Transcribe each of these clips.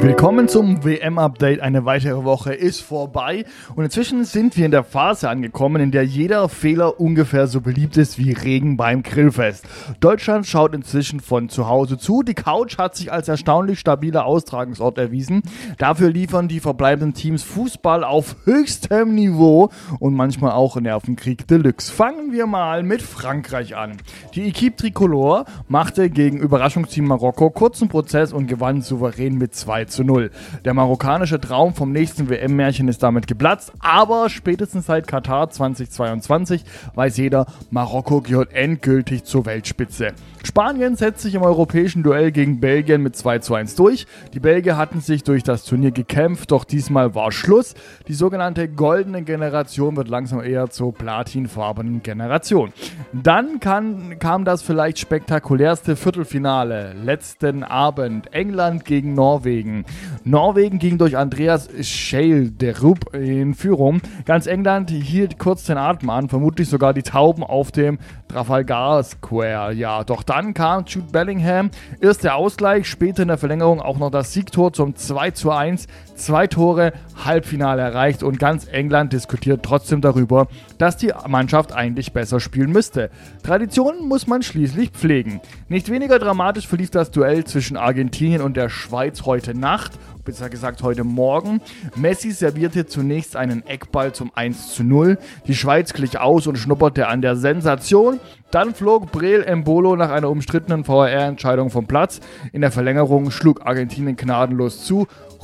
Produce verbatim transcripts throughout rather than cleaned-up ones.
Willkommen zum W M-Update. Eine weitere Woche ist vorbei und inzwischen sind wir in der Phase angekommen, in der jeder Fehler ungefähr so beliebt ist wie Regen beim Grillfest. Deutschland schaut inzwischen von zu Hause zu. Die Couch hat sich als erstaunlich stabiler Austragungsort erwiesen. Dafür liefern die verbleibenden Teams Fußball auf höchstem Niveau und manchmal auch Nervenkrieg Deluxe. Fangen wir mal mit Frankreich an. Die Equipe Tricolore machte gegen Überraschungsteam Marokko kurzen Prozess und gewann souverän mit zwei zu null. Der marokkanische Traum vom nächsten W M-Märchen ist damit geplatzt, aber spätestens seit Katar zweitausendzweiundzwanzig weiß jeder, Marokko gehört endgültig zur Weltspitze. Spanien setzt sich im europäischen Duell gegen Belgien mit zwei zu eins durch. Die Belgier hatten sich durch das Turnier gekämpft, doch diesmal war Schluss. Die sogenannte goldene Generation wird langsam eher zur platinfarbenen Generation. Dann kann, kam das vielleicht spektakulärste Viertelfinale letzten Abend. England gegen Norwegen. Norwegen ging durch Andreas Schjelderup in Führung. Ganz England hielt kurz den Atem an, vermutlich sogar die Tauben auf dem Trafalgar Square. Ja, doch dann kam Jude Bellingham, erst der Ausgleich, später in der Verlängerung auch noch das Siegtor zum zwei zu eins. Zwei Tore, Halbfinale erreicht und ganz England diskutiert trotzdem darüber, dass die Mannschaft eigentlich besser spielen müsste. Traditionen muss man schließlich pflegen. Nicht weniger dramatisch verlief das Duell zwischen Argentinien und der Schweiz heute Nacht, besser gesagt heute Morgen. Messi servierte zunächst einen Eckball zum eins zu null. Die Schweiz glich aus und schnupperte an der Sensation. Dann flog Breel Embolo nach einer umstrittenen V A R-Entscheidung vom Platz. In der Verlängerung schlug Argentinien gnadenlos zu.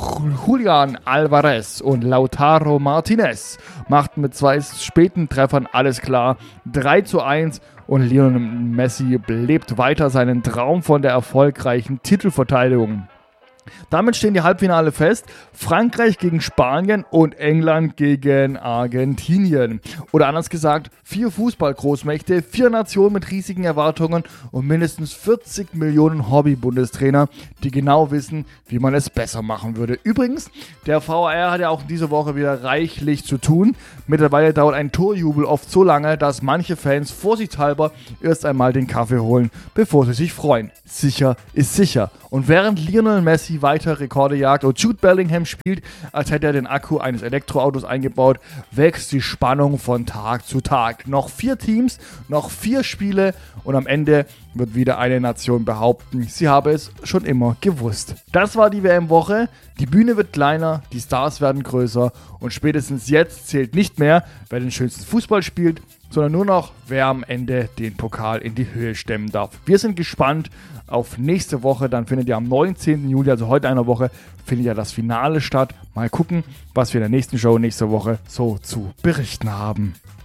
Julian Alvarez und Lautaro Martinez machten mit zwei späten Treffern alles klar. drei zu eins und Lionel Messi lebt weiter seinen Traum von der erfolgreichen Titelverteidigung. Damit stehen die Halbfinale fest. Frankreich gegen Spanien und England gegen Argentinien. Oder anders gesagt, vier Fußballgroßmächte, vier Nationen mit riesigen Erwartungen und mindestens vierzig Millionen Hobby-Bundestrainer, die genau wissen, wie man es besser machen würde. Übrigens, der V A R hat ja auch diese Woche wieder reichlich zu tun. Mittlerweile dauert ein Torjubel oft so lange, dass manche Fans vorsichtshalber erst einmal den Kaffee holen, bevor sie sich freuen. Sicher ist sicher. Und während Lionel Messi weiter Rekorde jagt und Jude Bellingham spielt, als hätte er den Akku eines Elektroautos eingebaut, wächst die Spannung von Tag zu Tag. Noch vier Teams, noch vier Spiele und am Ende wird wieder eine Nation behaupten, sie habe es schon immer gewusst. Das war die W M-Woche. Die Bühne wird kleiner, die Stars werden größer und spätestens jetzt zählt nicht mehr, wer den schönsten Fußball spielt, sondern nur noch, wer am Ende den Pokal in die Höhe stemmen darf. Wir sind gespannt auf nächste Woche, dann findet ja am neunzehnten Juli, also heute einer Woche, findet ja das Finale statt. Mal gucken, was wir in der nächsten Show nächste Woche so zu berichten haben.